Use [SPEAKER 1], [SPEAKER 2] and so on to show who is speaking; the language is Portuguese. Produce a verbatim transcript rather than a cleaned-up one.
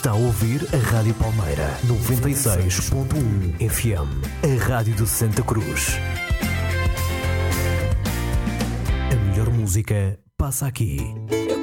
[SPEAKER 1] Está a ouvir a Rádio Palmeira noventa e seis ponto um F M, a Rádio de Santa Cruz. A melhor música passa aqui.